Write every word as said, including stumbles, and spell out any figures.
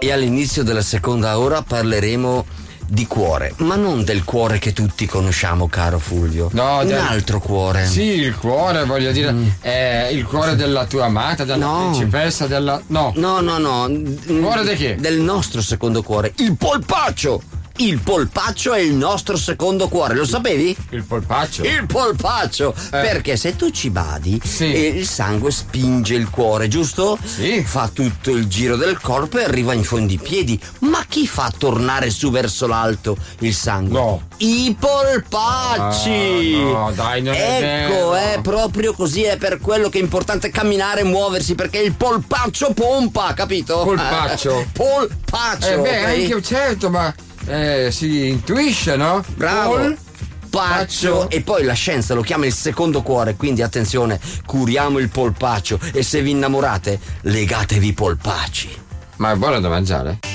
E all'inizio della seconda ora parleremo di cuore, ma non del cuore che tutti conosciamo, caro Fulvio. No, un del... altro cuore. Sì, il cuore, voglio dire, mm. è il cuore della tua amata, della no. principessa, della. No. No, no, no. Cuore di chi? Del nostro secondo cuore, il polpaccio. Il polpaccio è il nostro secondo cuore, lo sapevi? Il polpaccio? Il polpaccio! Eh. Perché se tu ci badi, sì. eh, il sangue spinge il cuore, giusto? Sì. Fa tutto il giro del corpo e arriva in fondo ai piedi. Ma chi fa tornare su verso l'alto il sangue? No. I polpacci! Ah, no, dai, non è ecco, vero. è proprio così, è per quello che è importante camminare e muoversi, perché il polpaccio pompa, capito? Polpaccio? Eh, polpaccio! Eh beh, okay? anche certo, ma. Eh, si intuisce, no? Bravo! Pol- Polpaccio. E poi la scienza lo chiama il secondo cuore, quindi attenzione, curiamo il polpaccio e se vi innamorate legatevi i polpacci. Ma è buono da mangiare?